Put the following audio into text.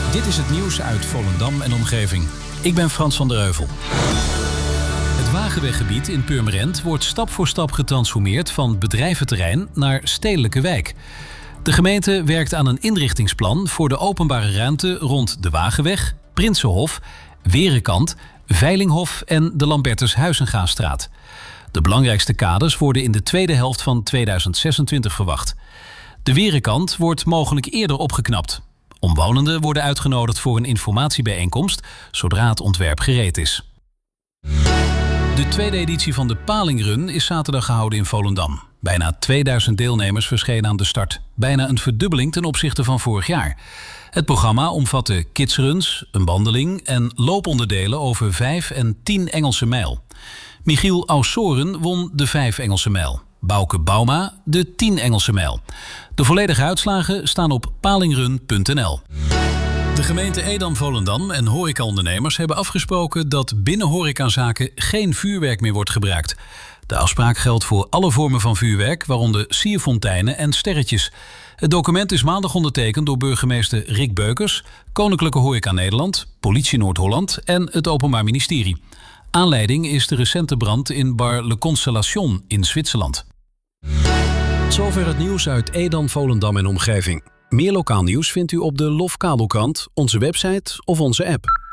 Dit is het nieuws uit Volendam en omgeving. Ik ben Frans van der Heuvel. Het Wagenweggebied in Purmerend wordt stap voor stap getransformeerd van bedrijventerrein naar stedelijke wijk. De gemeente werkt aan een inrichtingsplan voor de openbare ruimte rond de Wagenweg, Prinsenhof, Werenkant, Veilinghof en de Lambertus Huizengastraat. De belangrijkste kaders worden in de tweede helft van 2026 verwacht. De Werenkant wordt mogelijk eerder opgeknapt. Omwonenden worden uitgenodigd voor een informatiebijeenkomst zodra het ontwerp gereed is. De tweede editie van de Palingrun is zaterdag gehouden in Volendam. Bijna 2000 deelnemers verschenen aan de start. Bijna een verdubbeling ten opzichte van vorig jaar. Het programma omvatte kidsruns, een wandeling en looponderdelen over 5 en 10 Engelse mijl. Michiel Aussoren won de 5 Engelse mijl. Bouke Bauma de 10 Engelse mijl. De volledige uitslagen staan op palingrun.nl. De gemeente Edam-Volendam en horecaondernemers hebben afgesproken dat binnen horecazaken geen vuurwerk meer wordt gebruikt. De afspraak geldt voor alle vormen van vuurwerk, waaronder sierfonteinen en sterretjes. Het document is maandag ondertekend door burgemeester Rick Beukers, Koninklijke Horeca Nederland, Politie Noord-Holland en het Openbaar Ministerie. Aanleiding is de recente brand in bar Le Constellation in Zwitserland. Zover het nieuws uit Edam, Volendam en omgeving. Meer lokaal nieuws vindt u op de LOF Kabelkrant, onze website of onze app.